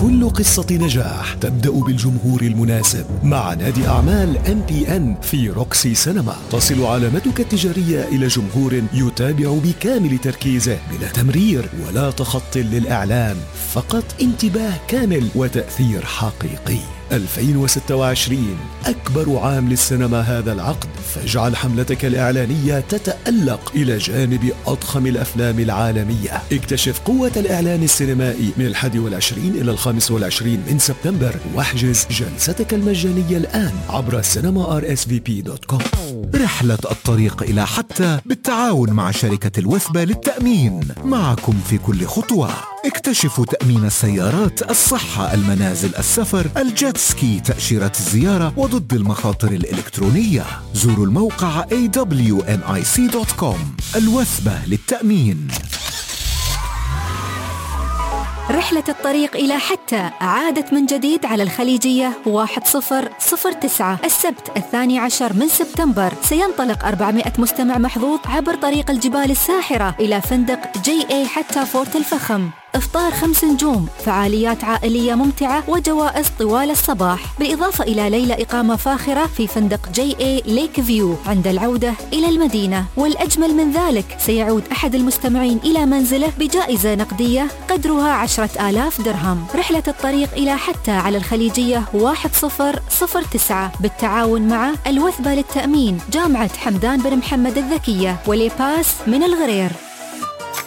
كل قصة نجاح تبدأ بالجمهور المناسب. مع نادي أعمال MPN في روكسي سينما تصل علامتك التجارية إلى جمهور يتابع بكامل تركيزه بلا تمرير ولا تخط للإعلان، فقط انتباه كامل وتأثير حقيقي. 2026 أكبر عام للسينما هذا العقد، فاجعل حملتك الإعلانية تتألق إلى جانب أضخم الأفلام العالمية. اكتشف قوة الإعلان السينمائي من 21 إلى 25 من سبتمبر، واحجز جلستك المجانية الآن عبر cinema.rsvp.com. رحلة الطريق إلى حتى بالتعاون مع شركة الوثبة للتأمين، معكم في كل خطوة. اكتشفوا تأمين السيارات، الصحة، المنازل، السفر، الجيت سكي، تأشيرة الزيارة وضد المخاطر الإلكترونية. زوروا الموقع awnic.com. الوثبة للتأمين. رحلة الطريق إلى حتى عادت من جديد على الخليجية 1009 السبت 12 من سبتمبر. سينطلق 400 مستمع محظوظ عبر طريق الجبال الساحرة إلى فندق JA حتى فورت الفخم. إفطار 5 نجوم، فعاليات عائلية ممتعة وجوائز طوال الصباح، بالإضافة إلى ليلة إقامة فاخرة في فندق JA ليك فيو عند العودة إلى المدينة. والأجمل من ذلك، سيعود أحد المستمعين إلى منزله بجائزة نقدية قدرها 10,000 درهم. رحلة الطريق إلى حتى على الخليجية 1009 بالتعاون مع الوثبة للتأمين، جامعة حمدان بن محمد الذكية، وليباس من الغرير.